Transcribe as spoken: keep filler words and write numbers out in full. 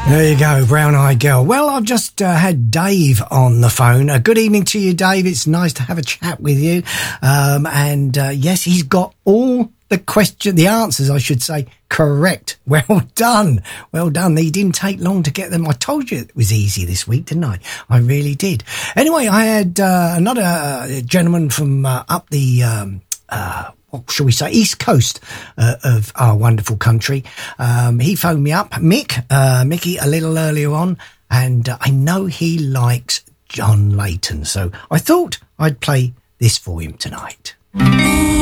There you go, Brown Eyed Girl. Well, I've just uh, had Dave on the phone. Uh, good evening to you, Dave. It's nice to have a chat with you. Um, and uh, yes, he's got all the question, the answers, I should say, correct. Well done. Well done. He didn't take long to get them. I told you it was easy this week, didn't I? I really did. Anyway, I had uh, another uh, gentleman from uh, up the... Um, uh, what shall we say, east coast uh, of our wonderful country. Um, he phoned me up, Mick, uh, Mickey, a little earlier on, and uh, I know he likes John Layton, so I thought I'd play this for him tonight.